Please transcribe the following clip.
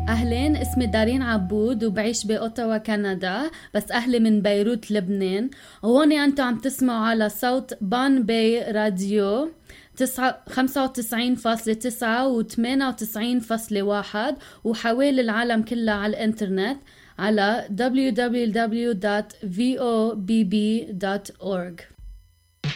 أهلين، اسمي دارين عبود وبعيش بأوتاوا كندا، بس أهلي من بيروت لبنان. هون أنتوا عم تسمعوا على صوت بان بي راديو 95.9 و 98.1 وحوالي العالم كلها على الانترنت على www.vobb.org.